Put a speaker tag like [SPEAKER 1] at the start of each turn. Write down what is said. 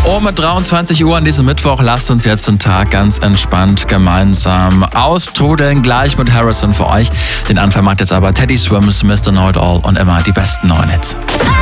[SPEAKER 1] Mit 23 Uhr an diesem Mittwoch lasst uns jetzt den Tag ganz entspannt gemeinsam austrudeln. Gleich mit Harrison für euch. Den Anfang macht jetzt aber Teddy Swims, Mr. Know It All und immer die besten neuen Hits.